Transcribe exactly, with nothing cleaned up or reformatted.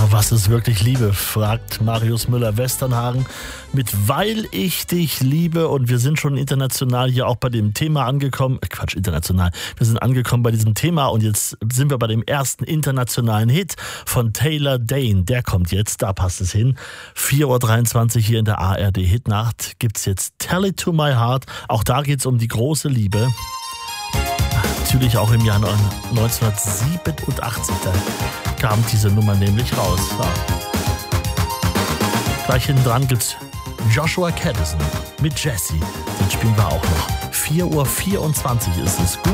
Was ist wirklich Liebe? Fragt Marius Müller-Westernhagen mit Weil ich dich liebe. Und wir sind schon international hier auch bei dem Thema angekommen. Äh, Quatsch, international. Wir sind angekommen bei diesem Thema und jetzt sind wir bei dem ersten internationalen Hit von Taylor Dayne. Der kommt jetzt, da passt es hin. vier Uhr dreiundzwanzig hier in der A R D-Hitnacht gibt's jetzt Tell It To My Heart. Auch da geht's um die große Liebe. Natürlich auch im Jahr neunzehnhundertsiebenundachtzig. Da kam diese Nummer nämlich raus. Ja. Gleich hinten dran gibt's Joshua Caddison mit Jessie. Den spielen wir auch noch. vier Uhr vierundzwanzig ist es.